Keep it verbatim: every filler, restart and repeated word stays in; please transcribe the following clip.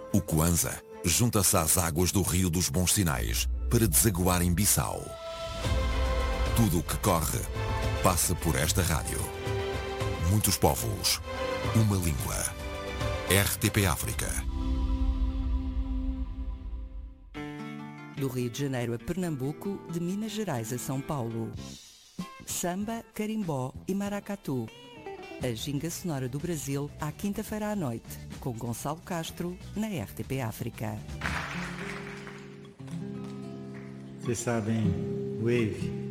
O Kwanza junta-se às águas do Rio dos Bons Sinais para desaguar em Bissau. Tudo o que corre passa por esta rádio. Muitos povos, uma língua. R T P África. Do Rio de Janeiro a Pernambuco, de Minas Gerais a São Paulo. Samba, carimbó e maracatu. A ginga sonora do Brasil à quinta-feira à noite, com Gonçalo Castro, na R T P África. Vocês sabem, Wave